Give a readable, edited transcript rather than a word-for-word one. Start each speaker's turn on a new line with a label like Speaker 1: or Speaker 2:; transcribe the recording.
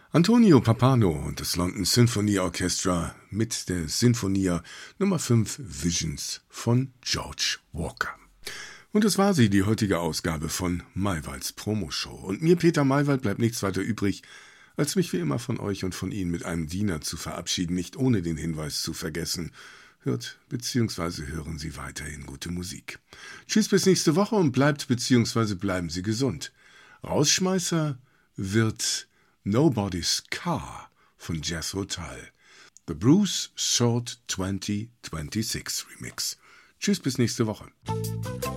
Speaker 1: Antonio Pappano und das London Symphony Orchestra mit der Sinfonia Nummer 5 Visions von George Walker. Und das war sie, die heutige Ausgabe von Maywalds Promoshow. Und mir, Peter Maywald, bleibt nichts weiter übrig, als mich wie immer von euch und von Ihnen mit einem Diener zu verabschieden, nicht ohne den Hinweis zu vergessen. Hört bzw. hören Sie weiterhin gute Musik. Tschüss bis nächste Woche und bleibt bzw. bleiben Sie gesund. Rausschmeißer wird Nobody's Car von Jethro Tull. The Bruce Short 2026 Remix. Tschüss bis nächste Woche.